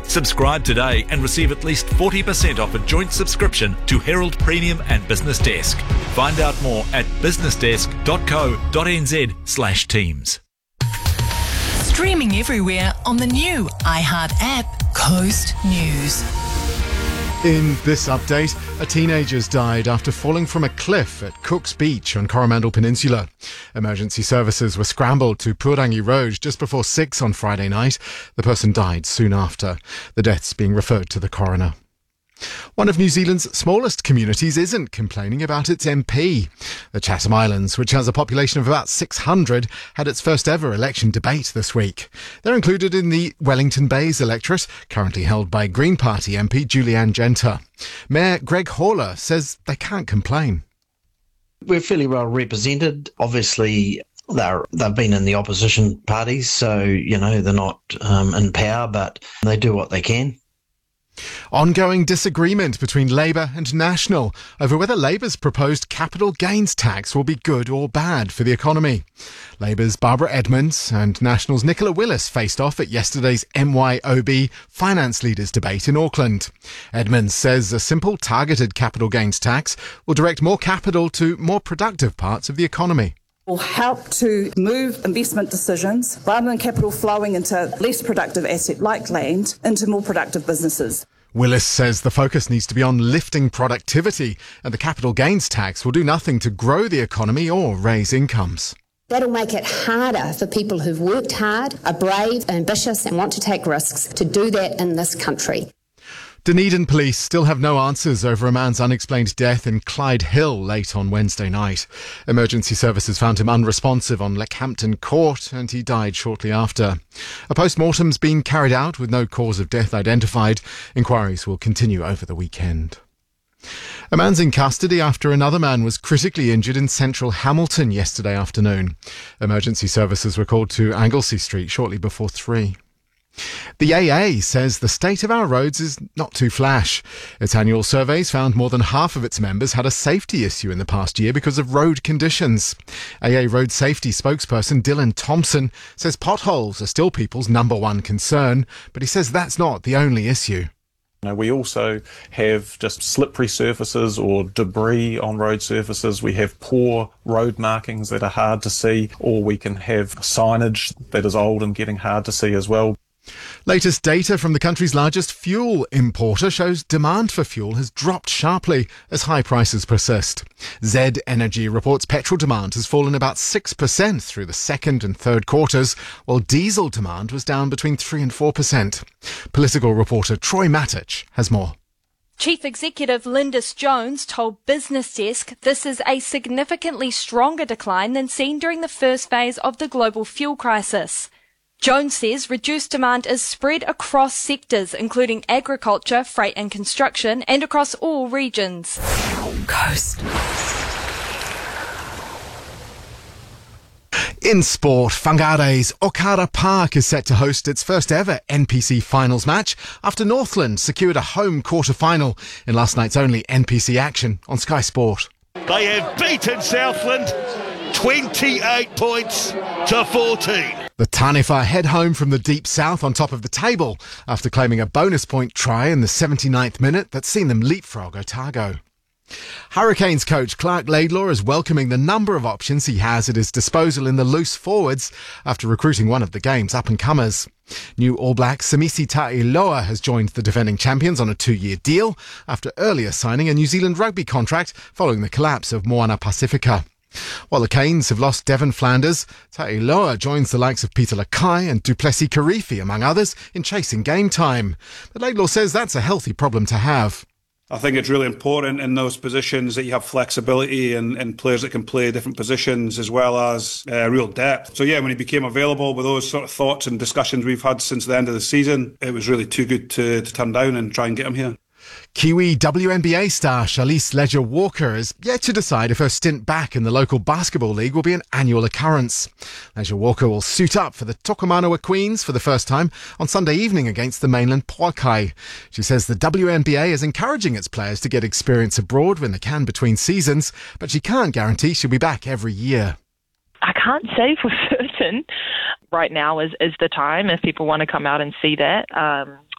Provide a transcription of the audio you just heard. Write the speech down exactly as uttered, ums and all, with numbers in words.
Subscribe today and receive at least forty percent off a joint subscription to Herald Premium and Business Desk. Find out more at businessdesk.co.nz slash teams. Streaming everywhere on the new iHeart app, Coast News. In this update, a teenager's died after falling from a cliff at Cook's Beach on Coromandel Peninsula. Emergency services were scrambled to Purangi Road just before six on Friday night. The person died soon after. The death's being referred to the coroner. One of New Zealand's smallest communities isn't complaining about its M P. The Chatham Islands, which has a population of about six hundred, had its first ever election debate this week. They're included in the Wellington Bays electorate, currently held by Green Party M P Julianne Genter. Mayor Greg Horler says they can't complain. We're fairly well represented. Obviously, They're, they've been in the opposition parties, so, you know, they're not um, in power, but they do what they can. Ongoing disagreement between Labour and National over whether Labour's proposed capital gains tax will be good or bad for the economy. Labour's Barbara Edmonds and National's Nicola Willis faced off at yesterday's M Y O B finance leaders debate in Auckland. Edmonds says a simple targeted capital gains tax will direct more capital to more productive parts of the economy. Will help to move investment decisions rather than capital flowing into less productive asset like land into more productive businesses. Willis says the focus needs to be on lifting productivity, and the capital gains tax will do nothing to grow the economy or raise incomes. That'll make it harder for people who've worked hard, are brave, ambitious and want to take risks to do that in this country. Dunedin police still have no answers over a man's unexplained death in Clyde Hill late on Wednesday night. Emergency services found him unresponsive on Leckhampton Court and he died shortly after. A post-mortem's been carried out with no cause of death identified. Inquiries will continue over the weekend. A man's in custody after another man was critically injured in central Hamilton yesterday afternoon. Emergency services were called to Anglesey Street shortly before three. The A A says the state of our roads is not too flash. Its annual surveys found more than half of its members had a safety issue in the past year because of road conditions. A A road safety spokesperson Dylan Thompson says potholes are still people's number one concern, but he says that's not the only issue. Now, we also have just slippery surfaces or debris on road surfaces. We have poor road markings that are hard to see, or we can have signage that is old and getting hard to see as well. Latest data from the country's largest fuel importer shows demand for fuel has dropped sharply as high prices persist. Z Energy reports petrol demand has fallen about six percent through the second and third quarters, while diesel demand was down between three and four percent. Political reporter Troy Matich has more. Chief Executive Lindis Jones told Business Desk this is a significantly stronger decline than seen during the first phase of the global fuel crisis. Jones says reduced demand is spread across sectors, including agriculture, freight and construction, and across all regions. Coast. In sport, Whangare's Okara Park is set to host its first ever N P C finals match after Northland secured a home quarter-final in last night's only N P C action on Sky Sport. They have beaten Southland twenty-eight points to fourteen. The Taniwha head home from the deep south on top of the table after claiming a bonus point try in the seventy-ninth minute that's seen them leapfrog Otago. Hurricanes coach Clark Laidlaw is welcoming the number of options he has at his disposal in the loose forwards after recruiting one of the game's up-and-comers. New All Black Samisi Ta'iloa has joined the defending champions on a two-year deal after earlier signing a New Zealand rugby contract following the collapse of Moana Pacifica. While the Canes have lost Devon Flanders, Ta'iloa joins the likes of Peter Lakai and Duplessis Karifi, among others, in chasing game time. But Laidlaw says that's a healthy problem to have. I think it's really important in those positions that you have flexibility and, and players that can play different positions as well as uh, real depth. So yeah, when he became available with those sort of thoughts and discussions we've had since the end of the season, it was really too good to, to turn down and try and get him here. Kiwi W N B A star Charlize Leger-Walker has yet to decide if her stint back in the local basketball league will be an annual occurrence. Leger-Walker will suit up for the Tokomanawa Queens for the first time on Sunday evening against the mainland Poakai. She says the W N B A is encouraging its players to get experience abroad when they can between seasons, but she can't guarantee she'll be back every year. I can't say for certain. Right now is, is the time if people want to come out and see that. Um,